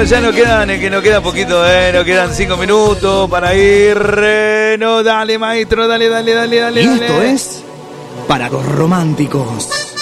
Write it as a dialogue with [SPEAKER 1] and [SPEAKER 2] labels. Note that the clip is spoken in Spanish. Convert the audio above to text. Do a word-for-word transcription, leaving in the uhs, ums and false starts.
[SPEAKER 1] Bueno, ya nos quedan, que nos queda poquito, eh, nos quedan cinco minutos para ir. Eh, no, dale, maestro, dale, dale, dale, dale.
[SPEAKER 2] Y esto
[SPEAKER 1] dale.
[SPEAKER 2] es para los románticos.